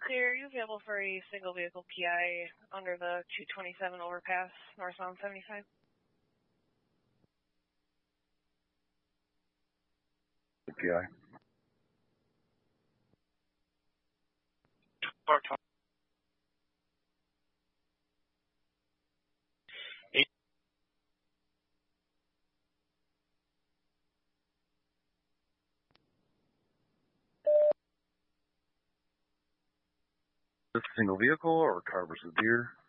Clear, are you available for a single vehicle PI under the 227 overpass, northbound 75? PI. This single vehicle or car versus deer?